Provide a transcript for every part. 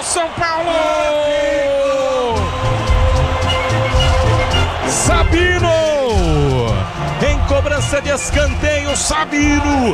São Paulo! Sabino! Em cobrança de escanteio, Sabino,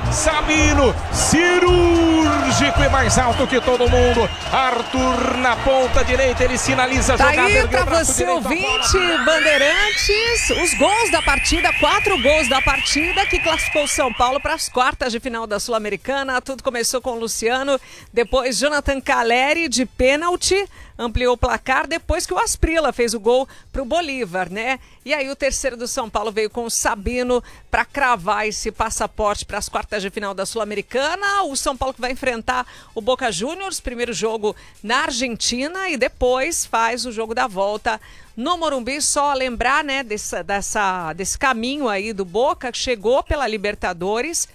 cirúrgico e mais alto que todo mundo. Arthur na ponta direita, ele sinaliza a jogada. Tá aí pra você, ouvinte, Bandeirantes, os gols da partida, 4 gols da partida que classificou São Paulo para as quartas de final da Sul-Americana. Tudo começou com o Luciano, depois Jonathan Caleri de pênalti, ampliou o placar depois que o Asprilla fez o gol para o Bolívar, né? E aí o terceiro do São Paulo veio com o Sabino para cravar esse passaporte para as quartas de final da Sul-Americana. O São Paulo que vai enfrentar o Boca Juniors, primeiro jogo na Argentina e depois faz o jogo da volta no Morumbi. Só lembrar, né, desse caminho aí do Boca, que chegou pela Libertadores,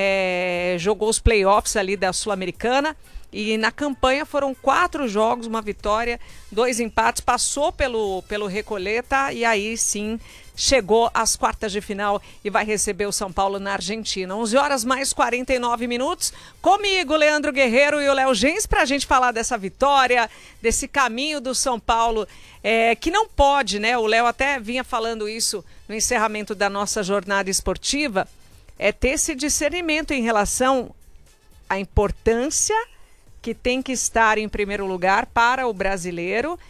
jogou os playoffs ali da Sul-Americana. E na campanha foram 4 jogos, uma vitória, 2 empates, passou pelo Recoleta e aí sim chegou às quartas de final e vai receber o São Paulo na Argentina. 11 horas mais 49 minutos, comigo, Leandro Guerreiro e o Léo Gens, para a gente falar dessa vitória, desse caminho do São Paulo, que não pode, né? O Léo até vinha falando isso no encerramento da nossa jornada esportiva, ter esse discernimento em relação à importância que tem que estar em primeiro lugar para o brasileiro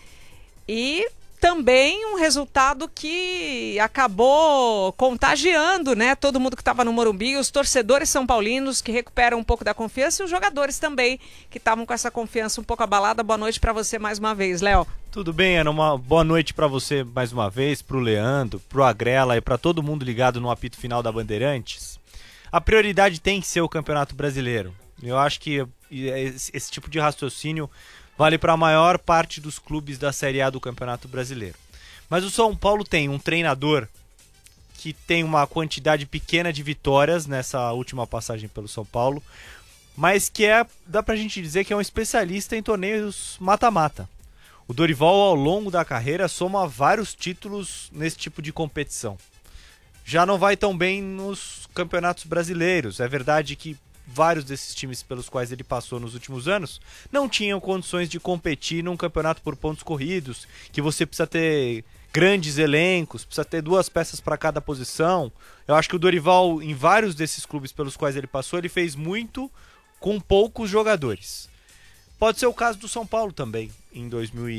e também um resultado que acabou contagiando, né, todo mundo que estava no Morumbi, os torcedores são paulinos que recuperam um pouco da confiança e os jogadores também que estavam com essa confiança um pouco abalada. Boa noite para você mais uma vez, Léo. Tudo bem, Ana, uma boa noite para você mais uma vez, para o Leandro, para o Agrela e para todo mundo ligado no apito final da Bandeirantes. A prioridade tem que ser o Campeonato Brasileiro. Eu acho que esse tipo de raciocínio vale para a maior parte dos clubes da Série A do Campeonato Brasileiro. Mas o São Paulo tem um treinador que tem uma quantidade pequena de vitórias nessa última passagem pelo São Paulo, mas que dá pra gente dizer que é um especialista em torneios mata-mata. O Dorival, ao longo da carreira, soma vários títulos nesse tipo de competição. Já não vai tão bem nos campeonatos brasileiros. É verdade que vários desses times pelos quais ele passou nos últimos anos não tinham condições de competir num campeonato por pontos corridos, que você precisa ter grandes elencos, precisa ter 2 peças para cada posição. Eu acho que o Dorival, em vários desses clubes pelos quais ele passou, ele fez muito com poucos jogadores. Pode ser o caso do São Paulo também, em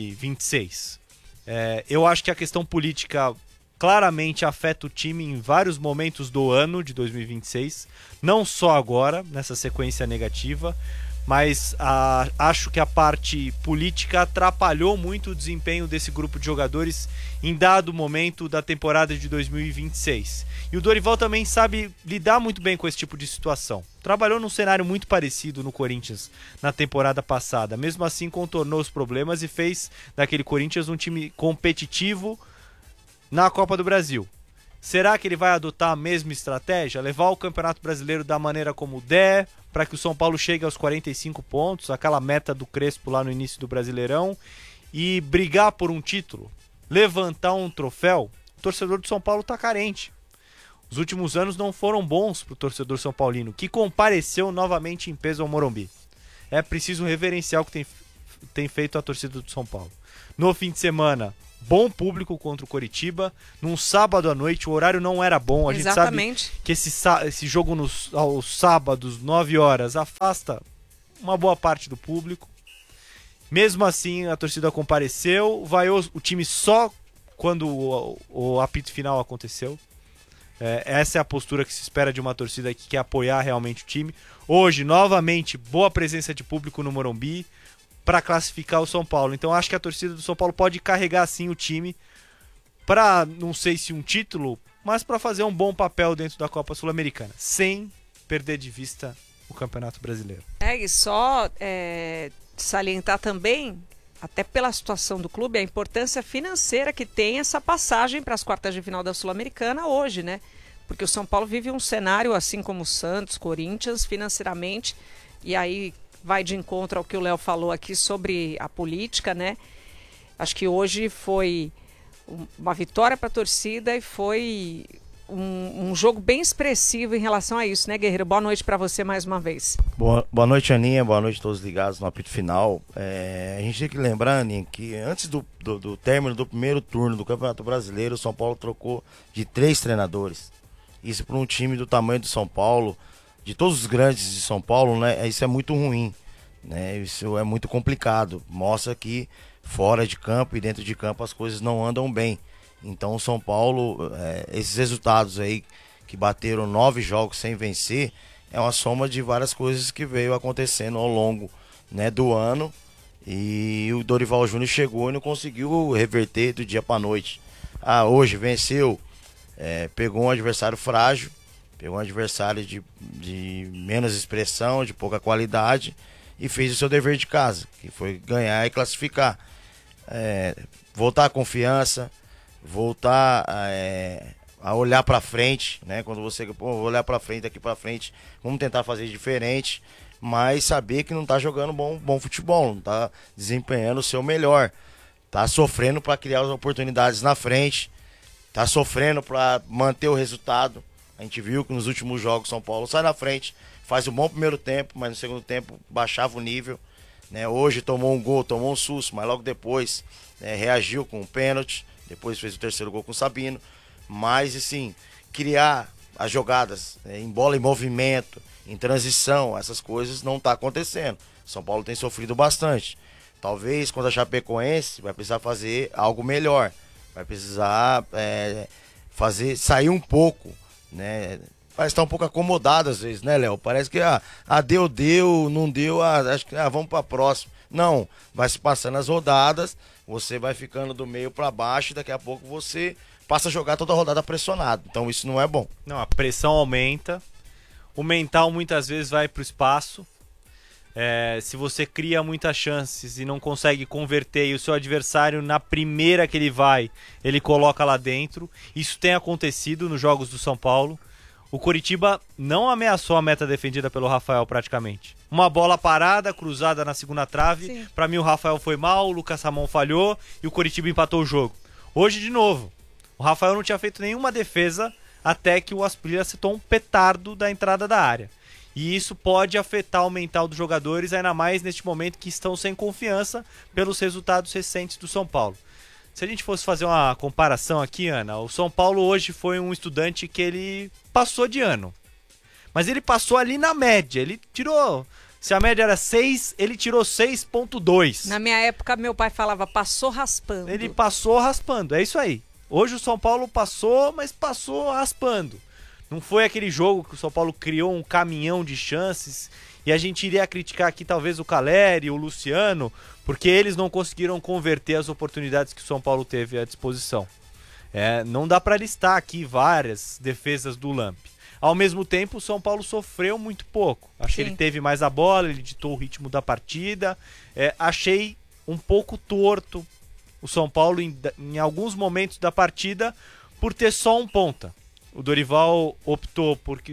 2026. Eu acho que a questão política claramente afeta o time em vários momentos do ano de 2026, não só agora, nessa sequência negativa, mas acho que a parte política atrapalhou muito o desempenho desse grupo de jogadores em dado momento da temporada de 2026. E o Dorival também sabe lidar muito bem com esse tipo de situação. Trabalhou num cenário muito parecido no Corinthians na temporada passada, mesmo assim contornou os problemas e fez daquele Corinthians um time competitivo na Copa do Brasil. Será que ele vai adotar a mesma estratégia? Levar o Campeonato Brasileiro da maneira como der, para que o São Paulo chegue aos 45 pontos, aquela meta do Crespo lá no início do Brasileirão, e brigar por um título? Levantar um troféu? O torcedor do São Paulo está carente. Os últimos anos não foram bons para o torcedor são paulino, que compareceu novamente em peso ao Morumbi. É preciso reverenciar o que tem feito a torcida do São Paulo. No fim de semana, bom público contra o Coritiba, num sábado à noite, o horário não era bom, a Exatamente. gente sabe que esse jogo aos sábados, 9 horas, afasta uma boa parte do público. Mesmo assim, a torcida compareceu, vaiou o time só quando o apito final aconteceu. Essa é a postura que se espera de uma torcida que quer apoiar realmente o time. Hoje, novamente, boa presença de público no Morumbi para classificar o São Paulo. Então acho que a torcida do São Paulo pode carregar sim o time para, não sei se um título, mas para fazer um bom papel dentro da Copa Sul-Americana, sem perder de vista o Campeonato Brasileiro. E só salientar também, até pela situação do clube, a importância financeira que tem essa passagem para as quartas de final da Sul-Americana hoje, né? Porque o São Paulo vive um cenário, assim como o Santos, Corinthians, financeiramente, e aí vai de encontro ao que o Léo falou aqui sobre a política, né? Acho que hoje foi uma vitória para a torcida e foi um jogo bem expressivo em relação a isso, né, Guerreiro? Boa noite para você mais uma vez. Boa noite, Aninha. Boa noite a todos ligados no apito final. A gente tem que lembrar, Aninha, que antes do término do primeiro turno do Campeonato Brasileiro, o São Paulo trocou de 3 treinadores. Isso para um time do tamanho do São Paulo, de todos os grandes de São Paulo, né? Isso é muito ruim, né? Isso é muito complicado. Mostra que fora de campo e dentro de campo as coisas não andam bem. Então o São Paulo, esses resultados aí que bateram 9 jogos sem vencer, é uma soma de várias coisas que veio acontecendo ao longo, né, do ano. E o Dorival Júnior chegou e não conseguiu reverter do dia para noite. Hoje venceu, pegou um adversário frágil, pegou um adversário de menos expressão, de pouca qualidade, e fez o seu dever de casa, que foi ganhar e classificar. Voltar a confiança, voltar a olhar para frente, né? Quando você olhar para frente, daqui para frente, vamos tentar fazer diferente, mas saber que não tá jogando bom futebol, não tá desempenhando o seu melhor, tá sofrendo para criar as oportunidades na frente, tá sofrendo para manter o resultado. A gente viu que nos últimos jogos São Paulo sai na frente, faz um bom primeiro tempo, mas no segundo tempo baixava o nível, né? Hoje tomou um gol, tomou um susto, mas logo depois reagiu com um pênalti, depois fez o terceiro gol com o Sabino. Mas assim, criar as jogadas em bola em movimento, em transição, essas coisas não tá acontecendo. São Paulo tem sofrido bastante. Talvez quando a Chapecoense vai precisar fazer algo melhor, vai precisar sair um pouco, né? Parece estar um pouco acomodado às vezes, né, Léo? Parece que deu, não deu, acho que vamos para próxima. Não, vai se passando as rodadas, você vai ficando do meio para baixo e daqui a pouco você passa a jogar toda a rodada pressionado. Então isso não é bom. Não, a pressão aumenta, o mental muitas vezes vai para o espaço. Se você cria muitas chances e não consegue converter e o seu adversário na primeira que ele coloca lá dentro. Isso tem acontecido nos jogos do São Paulo. O Coritiba não ameaçou a meta defendida pelo Rafael praticamente. Uma bola parada, cruzada na segunda trave. Para mim o Rafael foi mal, o Lucas Ramon falhou e o Coritiba empatou o jogo. Hoje de novo, o Rafael não tinha feito nenhuma defesa até que o Asprilla acertou um petardo da entrada da área. E isso pode afetar o mental dos jogadores, ainda mais neste momento que estão sem confiança pelos resultados recentes do São Paulo. Se a gente fosse fazer uma comparação aqui, Ana, o São Paulo hoje foi um estudante que ele passou de ano. Mas ele passou ali na média, ele tirou... Se a média era 6, ele tirou 6,2. Na minha época, meu pai falava, passou raspando. Ele passou raspando, é isso aí. Hoje o São Paulo passou, mas passou raspando. Não foi aquele jogo que o São Paulo criou um caminhão de chances e a gente iria criticar aqui talvez o Caleri, o Luciano, porque eles não conseguiram converter as oportunidades que o São Paulo teve à disposição. Não dá para listar aqui várias defesas do Lamp. Ao mesmo tempo, o São Paulo sofreu muito pouco. Acho que ele teve mais a bola, ele ditou o ritmo da partida. Achei um pouco torto o São Paulo em alguns momentos da por ter só um ponta. O Dorival optou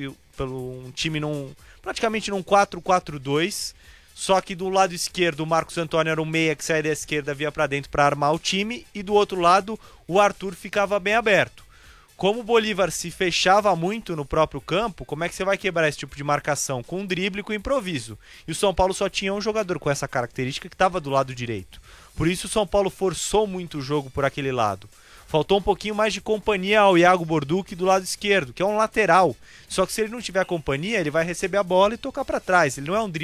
pelo um time praticamente num 4-4-2, só que do lado esquerdo o Marcos Antônio era o meia que saía da esquerda, via para dentro para armar o time, e do outro lado o Arthur ficava bem aberto. Como o Bolívar se fechava muito no próprio campo, como é que você vai quebrar esse tipo de marcação? Com um drible e com improviso. E o São Paulo só tinha um jogador com essa característica que estava do lado direito. Por isso o São Paulo forçou muito o jogo por aquele lado. Faltou um pouquinho mais de companhia ao Iago Borducci do lado esquerdo, que é um lateral. Só que se ele não tiver companhia, ele vai receber a bola e tocar para trás. Ele não é um